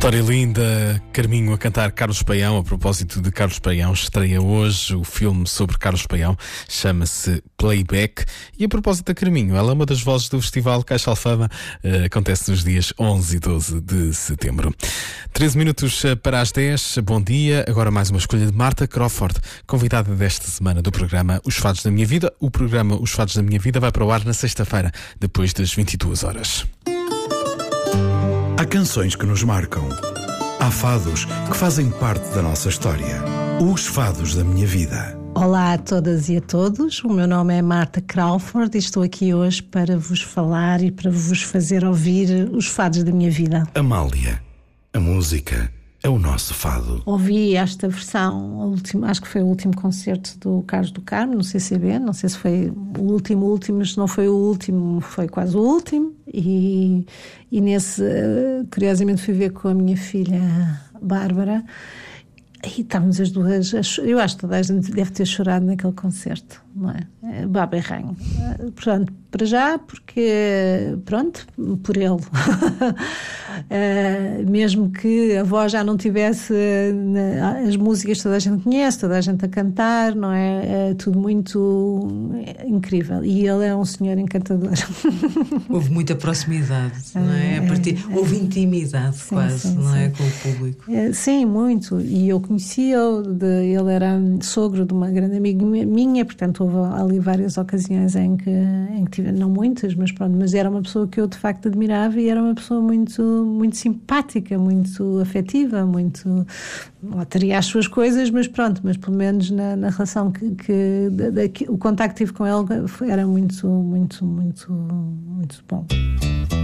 História linda, Carminho a cantar Carlos Paião. A propósito de Carlos Paião, estreia hoje o filme sobre Carlos Paião, chama-se Playback. E a propósito da Carminho, ela é uma das vozes do Festival Caixa Alfama, acontece nos dias 11 e 12 de setembro. 13 minutos para as 10, bom dia. Agora mais uma escolha de Marta Crawford, convidada desta semana do programa Os Fados da Minha Vida. O programa Os Fados da Minha Vida vai para o ar na sexta-feira, depois das 22 horas. Há canções que nos marcam. Há fados que fazem parte da nossa história. Os Fados da Minha Vida. Olá a todas e a todos, o meu nome é Marta Crawford e estou aqui hoje para vos falar e para vos fazer ouvir os fados da minha vida. Amália, a música é o nosso fado. Ouvi esta versão, acho que foi o último concerto do Carlos do Carmo, no CCB, não sei se foi o último, se não foi o último, foi quase o último. E nesse, curiosamente, fui ver com a minha filha Bárbara e estávamos as duas, eu acho que toda a gente deve ter chorado naquele concerto, não é? Baba e ranho. Portanto, para já, porque, pronto, por ele. Mesmo que a voz já não tivesse as músicas, toda a gente conhece, toda a gente a cantar, não é? É tudo muito incrível. E ele é um senhor encantador. Houve muita proximidade, não é? Houve intimidade, sim, quase, sim, não sim. É? Com o público. Sim, muito. E eu conhecia-o, ele era sogro de uma grande amiga minha, portanto houve ali várias ocasiões em que tive, não muitas, mas pronto, mas era uma pessoa que eu de facto admirava e era uma pessoa muito simpática, muito afetiva, muito, teria as suas coisas, mas pronto, mas pelo menos na relação o contacto que tive com ele era muito bom.